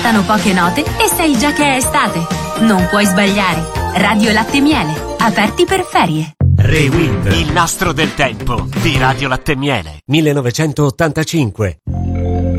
Mancano poche note e sai già che è estate. Non puoi sbagliare. Radio Latte Miele, aperti per ferie. Rewind, il nastro del tempo di Radio Latte Miele. 1985.